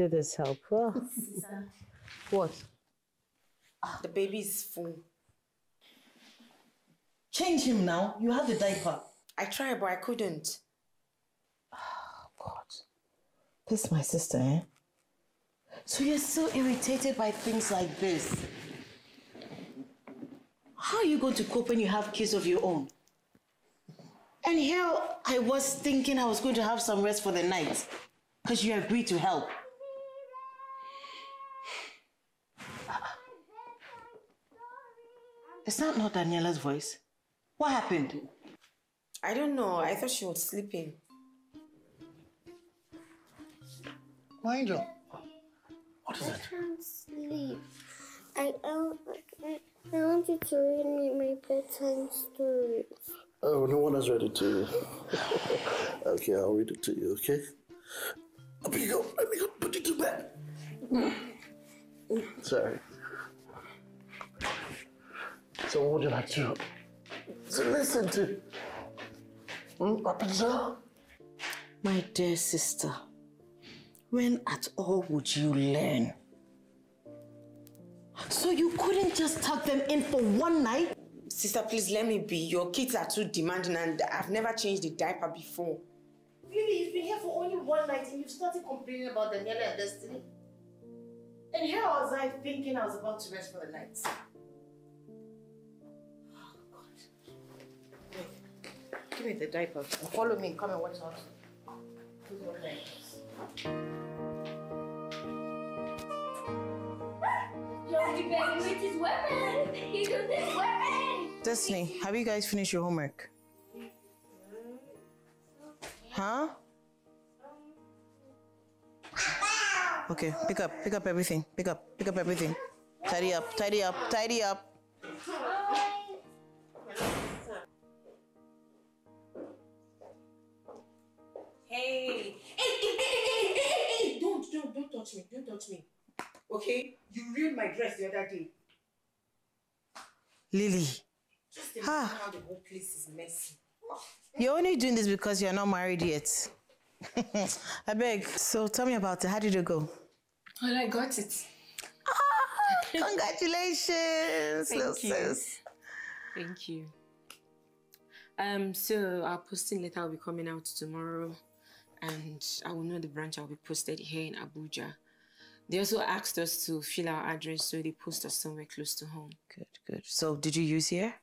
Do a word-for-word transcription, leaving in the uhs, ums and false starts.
do this help? Oh. What? The baby is full. Change him now. You have the diaper. I tried, but I couldn't. Oh, God. This is my sister, eh? So you're so irritated by things like this. How are you going to cope when you have kids of your own? And here I was thinking I was going to have some rest for the night because you agreed to help. Is that not Daniela's voice? What happened? I don't know. I thought she was sleeping. Angel, what is I it? can't sleep. I, I, I, I want you to read me my bedtime stories. Oh, no one has read it to you. Okay, I'll read it to you, okay? Up you go. Let me go put you to bed. Sorry. So what would you like to, to listen to? Hmm, Rapunzel? My dear sister, when at all would you learn? So you couldn't just tuck them in for one night? Sister, please let me be. Your kids are too demanding and I've never changed the diaper before. Really, you've been here for only one night and you've started complaining about Daniela and Destiny? And here was I thinking I was about to rest for the night. Oh, God. Wait, give me the diaper. Follow me, come and watch out. Those are diapers. Johnny baby with his weapon! He used his weapon! Destiny, have you guys finished your homework? Huh? Okay, pick up, pick up everything. Pick up, pick up everything. Tidy up, tidy up, tidy up. Hey! Hey, hey, hey, hey, hey, hey, hey! Don't, don't, don't touch me, don't touch me. Okay? You ruined my dress the other day. Lily. Just imagine ah. how the whole place is messy. You're only doing this because you're not married yet. I beg. So tell me about it. How did it go? Well, I got it. Ah, congratulations, Thank little you. sis. Thank you. Um, so our posting letter will be coming out tomorrow, and I will know the branch I'll be posted here in Abuja. They also asked us to fill our address, so they post us somewhere close to home. Good, good. So did you use here?